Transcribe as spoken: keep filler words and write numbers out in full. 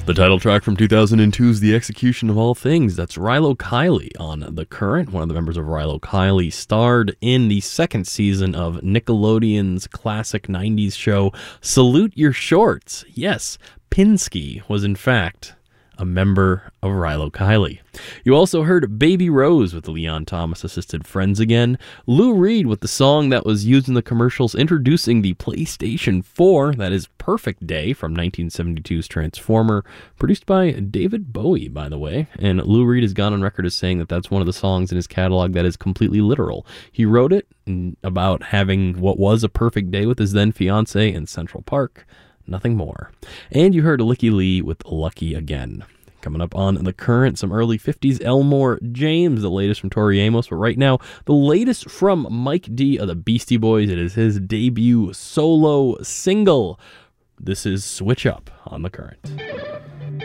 The title track from two thousand two's The Execution of All Things. That's Rilo Kiley on The Current. One of the members of Rilo Kiley starred in the second season of Nickelodeon's classic nineties show, Salute Your Shorts. Yes, Pinsky was in fact a member of Rilo Kiley. You also heard Baby Rose with the Leon Thomas-assisted Friends Again, Lou Reed with the song that was used in the commercials introducing the PlayStation four, that is Perfect Day from nineteen seventy-two's Transformer, produced by David Bowie, by the way, and Lou Reed has gone on record as saying that that's one of the songs in his catalog that is completely literal. He wrote it about having what was a perfect day with his then-fiancée in Central Park. Nothing more. And you heard Licky Lee with Lucky Again. Coming up on The Current, some early fifties Elmore James, the latest from Tori Amos, but right now, the latest from Mike D of the Beastie Boys. It is his debut solo single. This is Switch Up on The Current.